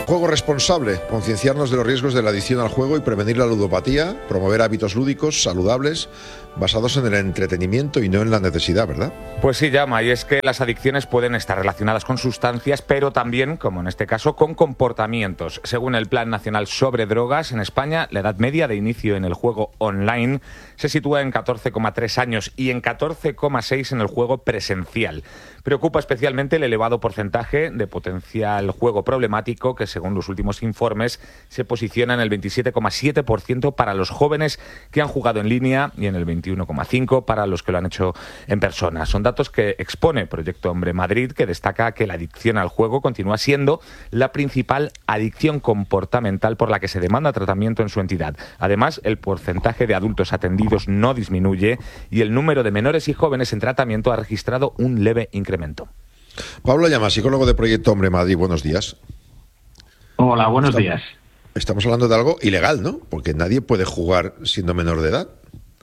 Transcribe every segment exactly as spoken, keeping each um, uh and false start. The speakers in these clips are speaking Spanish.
Juego responsable, concienciarnos de los riesgos de la adicción al juego y prevenir la ludopatía, promover hábitos lúdicos, saludables, basados en el entretenimiento y no en la necesidad, ¿verdad? Pues sí, Llama, y es que las adicciones pueden estar relacionadas con sustancias, pero también, como en este caso, con comportamientos. Según el Plan Nacional sobre Drogas, en España, la edad media de inicio en el juego online se sitúa en catorce coma tres años y en catorce coma seis en el juego presencial. Preocupa especialmente el elevado porcentaje de potencial juego problemático que, según los últimos informes, se posiciona en el veintisiete coma siete por ciento para los jóvenes que han jugado en línea y en el veintiuno coma cinco por ciento para los que lo han hecho en persona. Son datos que expone Proyecto Hombre Madrid, que destaca que la adicción al juego continúa siendo la principal adicción comportamental por la que se demanda tratamiento en su entidad. Además, el porcentaje de adultos atendidos no disminuye y el número de menores y jóvenes en tratamiento ha registrado un leve incremento. Pablo Llama, psicólogo de Proyecto Hombre Madrid, buenos días. Hola, buenos estamos, días. Estamos hablando de algo ilegal, ¿no? Porque nadie puede jugar siendo menor de edad.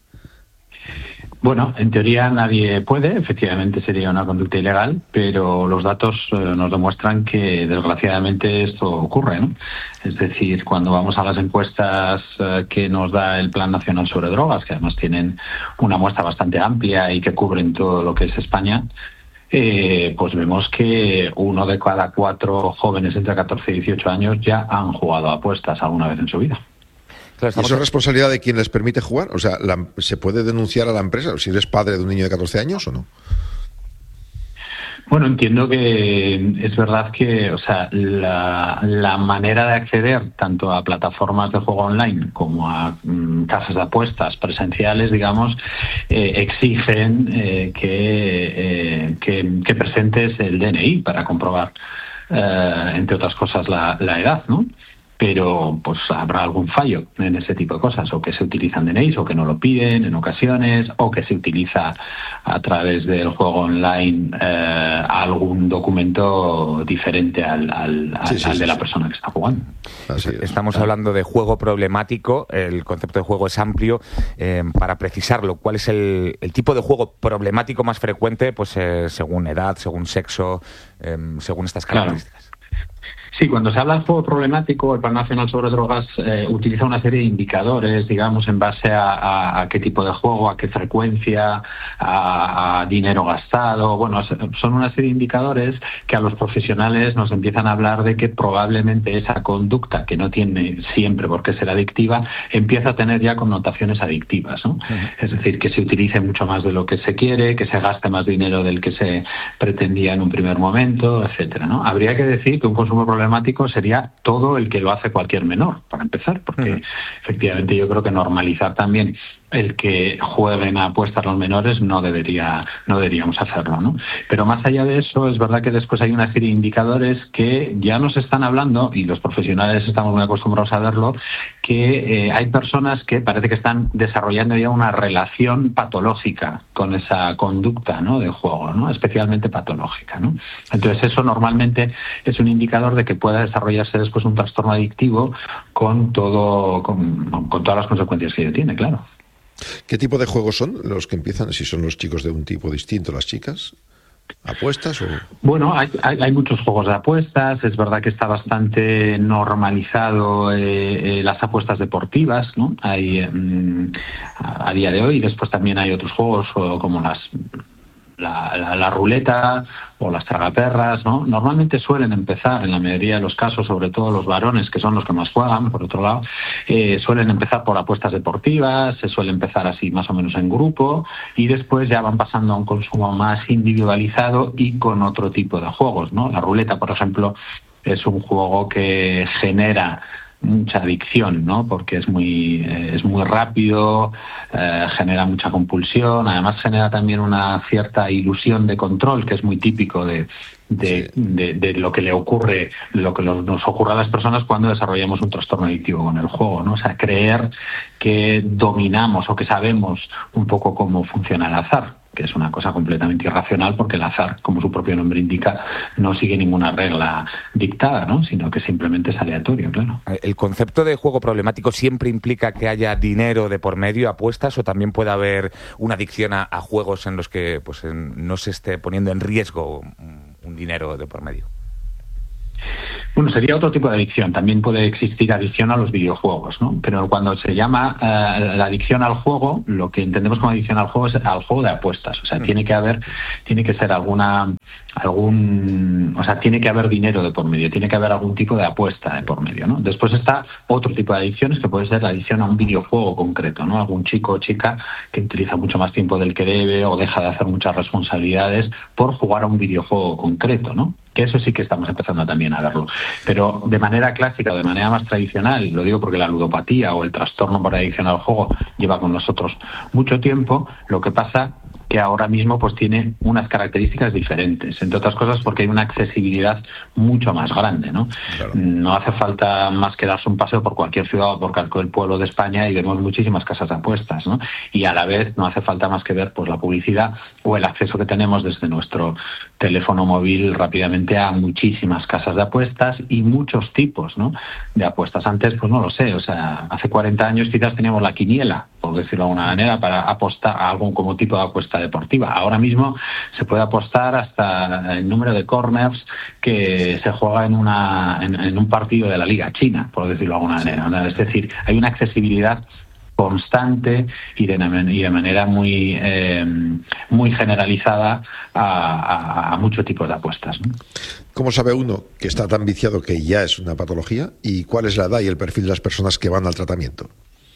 Bueno, en teoría nadie puede, efectivamente sería una conducta ilegal, pero los datos eh, nos demuestran que desgraciadamente esto ocurre, ¿no? Es decir, cuando vamos a las encuestas eh, que nos da el Plan Nacional sobre Drogas, que además tienen una muestra bastante amplia y que cubren todo lo que es España, eh, pues vemos que uno de cada cuatro jóvenes entre catorce y dieciocho años ya han jugado a apuestas alguna vez en su vida. ¿Y eso es responsabilidad de quien les permite jugar? O sea, la, ¿se puede denunciar a la empresa si eres padre de un niño de catorce años o no? Bueno, entiendo que es verdad que, o sea, la, la manera de acceder tanto a plataformas de juego online como a mm, casas de apuestas presenciales, digamos, eh, exigen eh, que, eh, que, que presentes el D N I para comprobar, eh, entre otras cosas, la, la edad, ¿no? Pero pues habrá algún fallo en ese tipo de cosas, o que se utilizan D N Is, o que no lo piden en ocasiones, o que se utiliza a través del juego online eh, algún documento diferente al, al, sí, al, sí, al de sí, la sí. persona que está jugando. Así es. Estamos hablando de juego problemático, el concepto de juego es amplio. Eh, para precisarlo, ¿cuál es el, el tipo de juego problemático más frecuente, pues eh, según edad, según sexo, eh, según estas características? Claro. Sí, cuando se habla de juego problemático, el Plan Nacional sobre Drogas eh, utiliza una serie de indicadores, digamos, en base a, a, a qué tipo de juego, a qué frecuencia, a, a dinero gastado. Bueno, son una serie de indicadores que a los profesionales nos empiezan a hablar de que probablemente esa conducta, que no tiene siempre por qué ser adictiva, empieza a tener ya connotaciones adictivas, ¿no? Uh-huh. Es decir, que se utilice mucho más de lo que se quiere, que se gaste más dinero del que se pretendía en un primer momento, etcétera, ¿no? Habría que decir que un consumo problemático sería todo el que lo hace cualquier menor, para empezar, porque uh-huh. efectivamente yo creo que normalizar también el que jueguen a apuestas los menores no debería no deberíamos hacerlo, ¿no? Pero más allá de eso, es verdad que después hay una serie de indicadores que ya nos están hablando, y los profesionales estamos muy acostumbrados a verlo, que eh, hay personas que parece que están desarrollando ya una relación patológica con esa conducta, ¿no?, de juego, ¿no?, especialmente patológica, ¿no? Entonces eso normalmente es un indicador de que pueda desarrollarse después un trastorno adictivo con todo con, con todas las consecuencias que ello tiene, claro. ¿Qué tipo de juegos son los que empiezan? Si son los chicos de un tipo distinto, las chicas, ¿apuestas o...? Bueno, hay, hay, hay muchos juegos de apuestas. Es verdad que está bastante normalizado eh, eh, las apuestas deportivas, ¿no? Hay eh, a, a día de hoy. Después también hay otros juegos como las la, la, la ruleta o las tragaperras, ¿no? Normalmente suelen empezar, en la mayoría de los casos, sobre todo los varones, que son los que más juegan, por otro lado, eh, suelen empezar por apuestas deportivas, se suele empezar así más o menos en grupo, y después ya van pasando a un consumo más individualizado y con otro tipo de juegos, ¿no? La ruleta, por ejemplo, es un juego que genera mucha adicción, ¿no? Porque es muy eh, es muy rápido, eh, genera mucha compulsión, además genera también una cierta ilusión de control, que es muy típico de de, sí. de, de lo que le ocurre, lo que nos ocurre a las personas cuando desarrollamos un trastorno adictivo con el juego, ¿no? O sea, creer que dominamos o que sabemos un poco cómo funciona el azar, que es una cosa completamente irracional, porque el azar, como su propio nombre indica, no sigue ninguna regla dictada, ¿no?, sino que simplemente es aleatorio, claro. ¿El concepto de juego problemático siempre implica que haya dinero de por medio, apuestas, o también puede haber una adicción a, a juegos en los que pues en, no se esté poniendo en riesgo un, un dinero de por medio? Bueno, sería otro tipo de adicción. También puede existir adicción a los videojuegos, ¿no? Pero cuando se llama uh, la adicción al juego, lo que entendemos como adicción al juego es al juego de apuestas. O sea, mm. tiene que haber, tiene que ser alguna, algún, o sea, tiene que haber dinero de por medio, tiene que haber algún tipo de apuesta de por medio, ¿no? Después está otro tipo de adicciones que puede ser la adicción a un videojuego concreto, ¿no? Algún chico o chica que utiliza mucho más tiempo del que debe o deja de hacer muchas responsabilidades por jugar a un videojuego concreto, ¿no? Que eso sí que estamos empezando también a verlo. Pero de manera clásica o de manera más tradicional, lo digo porque la ludopatía o el trastorno por adicción al juego lleva con nosotros mucho tiempo, lo que pasa que ahora mismo pues tiene unas características diferentes, entre otras cosas porque hay una accesibilidad mucho más grande, ¿no? Claro. No hace falta más que darse un paseo por cualquier ciudad o por cualquier pueblo de España y vemos muchísimas casas de apuestas, ¿no? Y a la vez no hace falta más que ver pues la publicidad o el acceso que tenemos desde nuestro teléfono móvil rápidamente a muchísimas casas de apuestas y muchos tipos, ¿no? de apuestas. Antes, pues no lo sé, o sea, hace cuarenta años quizás teníamos la quiniela, por decirlo de alguna manera, para apostar a algún como tipo de apuesta deportiva. Ahora mismo se puede apostar hasta el número de corners que se juega en una en, en un partido de la Liga China, por decirlo de alguna manera, ¿no? Es decir, hay una accesibilidad constante y de, y de manera muy eh, muy generalizada a, a, a muchos tipos de apuestas, ¿no? ¿Cómo sabe uno que está tan viciado que ya es una patología? ¿Y cuál es la edad y el perfil de las personas que van al tratamiento?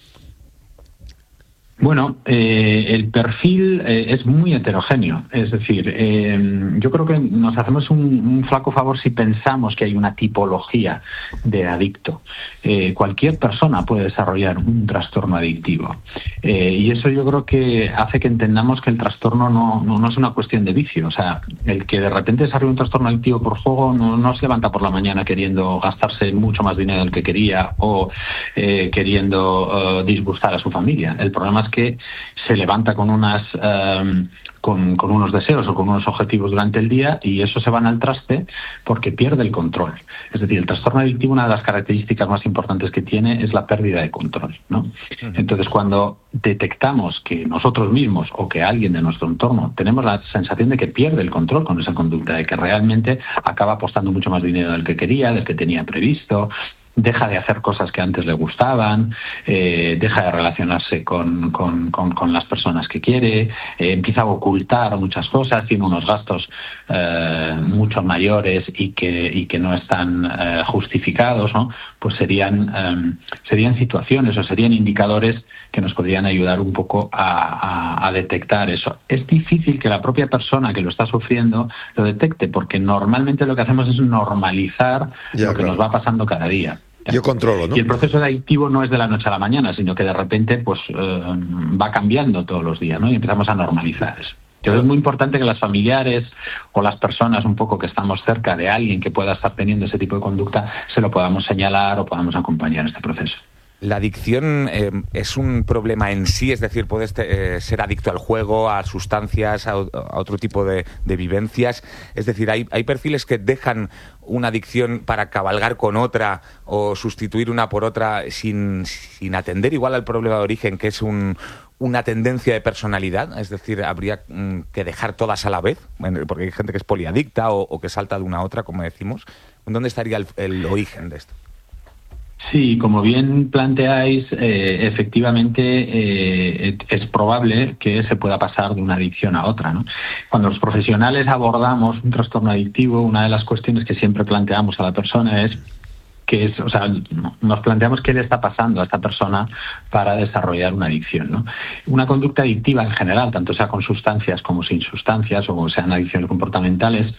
Bueno, eh, el perfil eh, es muy heterogéneo. Es decir, eh, yo creo que nos hacemos un, un flaco favor si pensamos que hay una tipología de adicto. Eh, cualquier persona puede desarrollar un trastorno adictivo. Eh, y eso yo creo que hace que entendamos que el trastorno no, no, no es una cuestión de vicio. O sea, el que de repente desarrolla un trastorno adictivo por juego no, no se levanta por la mañana queriendo gastarse mucho más dinero del que quería o eh, queriendo uh, disgustar a su familia. El problema es que se levanta con unas um, con, con unos deseos o con unos objetivos durante el día y eso se van al traste porque pierde el control. Es decir, el trastorno adictivo, una de las características más importantes que tiene es la pérdida de control, ¿no? Entonces, cuando detectamos que nosotros mismos o que alguien de nuestro entorno tenemos la sensación de que pierde el control con esa conducta, de que realmente acaba apostando mucho más dinero del que quería, del que tenía previsto, deja de hacer cosas que antes le gustaban, eh, deja de relacionarse con, con, con, con las personas que quiere, eh, empieza a ocultar muchas cosas, tiene unos gastos eh, mucho mayores y que, y que no están eh, justificados, ¿no? Pues serían, eh, serían situaciones o serían indicadores que nos podrían ayudar un poco a, a, a detectar eso. Es difícil que la propia persona que lo está sufriendo lo detecte, porque normalmente lo que hacemos es normalizar ya, lo que claro. nos va pasando cada día. Yo controlo, ¿no? Y el proceso adictivo no es de la noche a la mañana, sino que de repente pues eh, va cambiando todos los días, ¿no? Y empezamos a normalizar eso. Entonces es muy importante que las familiares o las personas un poco que estamos cerca de alguien que pueda estar teniendo ese tipo de conducta se lo podamos señalar o podamos acompañar en este proceso. ¿La adicción eh, es un problema en sí? Es decir, ¿puedes eh, ser adicto al juego, a sustancias, a, a otro tipo de, de vivencias? Es decir, ¿hay, hay perfiles que dejan una adicción para cabalgar con otra o sustituir una por otra sin, sin atender igual al problema de origen, que es un, una tendencia de personalidad? Es decir, ¿habría mm, que dejar todas a la vez? Porque hay gente que es poliadicta o, o que salta de una a otra, como decimos. ¿Dónde estaría el, el origen de esto? Sí, como bien planteáis, eh, efectivamente eh, es probable que se pueda pasar de una adicción a otra, ¿no? Cuando los profesionales abordamos un trastorno adictivo, una de las cuestiones que siempre planteamos a la persona es que es, o sea, nos planteamos qué le está pasando a esta persona para desarrollar una adicción, ¿no? Una conducta adictiva en general, tanto sea con sustancias como sin sustancias, o sean adicciones comportamentales,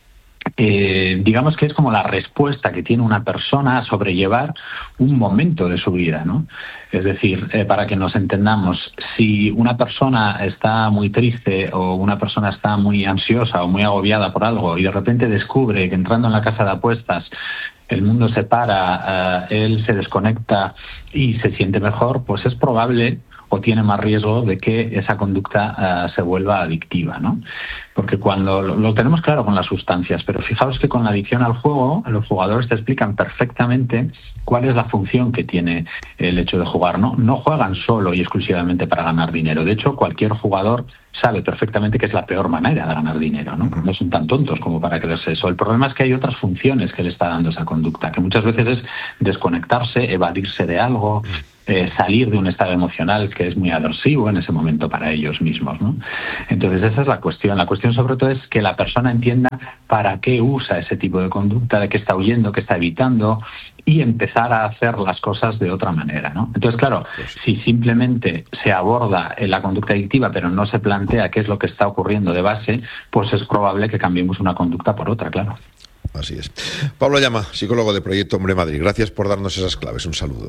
Eh, digamos que es como la respuesta que tiene una persona a sobrellevar un momento de su vida, ¿no? Es decir, eh, para que nos entendamos, si una persona está muy triste o una persona está muy ansiosa o muy agobiada por algo y de repente descubre que entrando en la casa de apuestas el mundo se para, uh, él se desconecta y se siente mejor, pues es probable o tiene más riesgo de que esa conducta uh, se vuelva adictiva, ¿no? Porque cuando lo, lo tenemos claro con las sustancias, pero fijaos que con la adicción al juego, los jugadores te explican perfectamente cuál es la función que tiene el hecho de jugar, ¿no? No juegan solo y exclusivamente para ganar dinero. De hecho, cualquier jugador sabe perfectamente que es la peor manera de ganar dinero, ¿no? No son tan tontos como para creerse eso. El problema es que hay otras funciones que le está dando esa conducta, que muchas veces es desconectarse, evadirse de algo, eh, salir de un estado emocional que es muy aversivo en ese momento para ellos mismos, ¿no? Entonces esa es la cuestión. La cuestión sobre todo es que la persona entienda para qué usa ese tipo de conducta, de qué está huyendo, qué está evitando, y empezar a hacer las cosas de otra manera, ¿no? Entonces, claro, si simplemente se aborda la conducta adictiva pero no se plantea qué es lo que está ocurriendo de base, pues es probable que cambiemos una conducta por otra, claro. Así es. Pablo Llama, psicólogo de Proyecto Hombre Madrid. Gracias por darnos esas claves. Un saludo.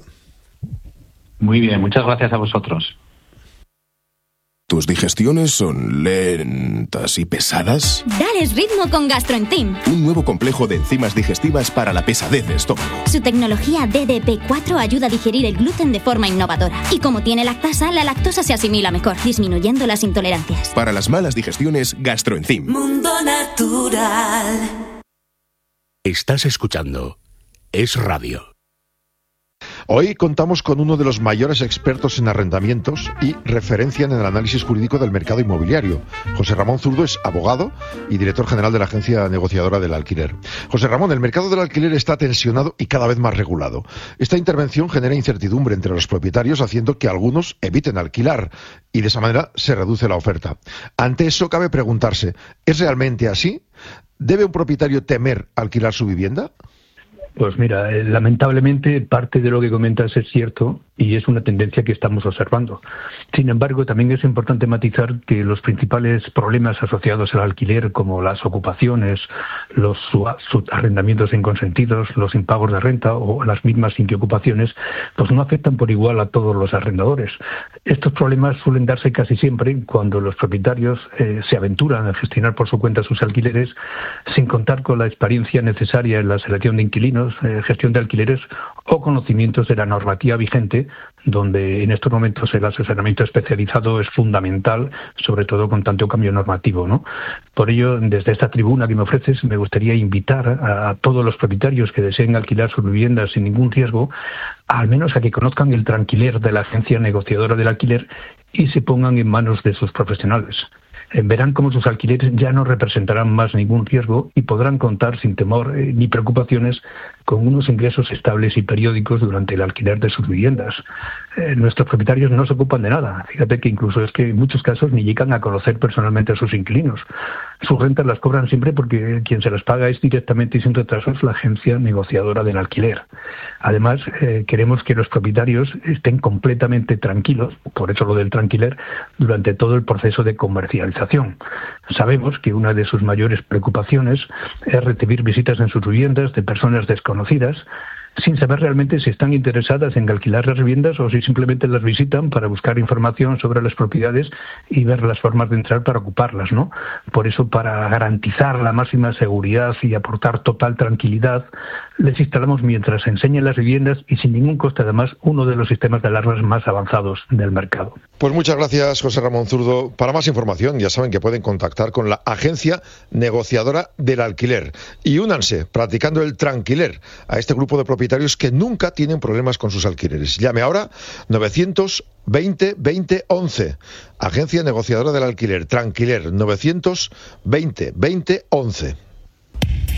Muy bien, muchas gracias a vosotros. ¿Tus digestiones son lentas y pesadas? Dales ritmo con GastroEnzyme. Un nuevo complejo de enzimas digestivas para la pesadez de estómago. Su tecnología D D P cuatro ayuda a digerir el gluten de forma innovadora. Y como tiene lactasa, la lactosa se asimila mejor, disminuyendo las intolerancias. Para las malas digestiones, GastroEnzyme. Mundo Natural. Estás escuchando Es Radio. Hoy contamos con uno de los mayores expertos en arrendamientos y referencia en el análisis jurídico del mercado inmobiliario. José Ramón Zurdo es abogado y director general de la agencia negociadora del alquiler. José Ramón, el mercado del alquiler está tensionado y cada vez más regulado. Esta intervención genera incertidumbre entre los propietarios, haciendo que algunos eviten alquilar y de esa manera se reduce la oferta. Ante eso cabe preguntarse, ¿es realmente así? ¿Debe un propietario temer alquilar su vivienda? Pues mira, eh, lamentablemente parte de lo que comentas es cierto y es una tendencia que estamos observando. Sin embargo, también es importante matizar que los principales problemas asociados al alquiler, como las ocupaciones, los arrendamientos inconsentidos, los impagos de renta o las mismas inquiocupaciones, pues no afectan por igual a todos los arrendadores. Estos problemas suelen darse casi siempre cuando los propietarios eh, se aventuran a gestionar por su cuenta sus alquileres sin contar con la experiencia necesaria en la selección de inquilinos, eh, gestión de alquileres o conocimientos de la normativa vigente, donde en estos momentos el asesoramiento especializado es fundamental, sobre todo con tanto cambio normativo, ¿no? Por ello, desde esta tribuna que me ofreces, me gustaría invitar a, a todos los propietarios que deseen alquilar sus viviendas sin ningún riesgo, al menos a que conozcan el tranquiler de la agencia negociadora del alquiler y se pongan en manos de sus profesionales. Verán cómo sus alquileres ya no representarán más ningún riesgo y podrán contar sin temor eh, ni preocupaciones con unos ingresos estables y periódicos durante el alquiler de sus viviendas. Eh, nuestros propietarios no se ocupan de nada. Fíjate que incluso es que en muchos casos ni llegan a conocer personalmente a sus inquilinos. Sus rentas las cobran siempre porque quien se las paga es directamente y sin retrasos la agencia negociadora del alquiler. Además, eh, queremos que los propietarios estén completamente tranquilos, por eso lo del tranquiler, durante todo el proceso de comercialización. Sabemos que una de sus mayores preocupaciones es recibir visitas en sus viviendas de personas desconocidas, sin saber realmente si están interesadas en alquilar las viviendas o si simplemente las visitan para buscar información sobre las propiedades y ver las formas de entrar para ocuparlas, ¿no? Por eso, para garantizar la máxima seguridad y aportar total tranquilidad, les instalamos mientras enseñan las viviendas y sin ningún coste además uno de los sistemas de alarmas más avanzados del mercado. Pues muchas gracias, José Ramón Zurdo. Para más información ya saben que pueden contactar con la agencia negociadora del alquiler y únanse practicando el tranquiler a este grupo de propietarios que nunca tienen problemas con sus alquileres. Llame ahora novecientos veinte veinte once. Agencia negociadora del alquiler, Tranquiler, novecientos veinte veinte once.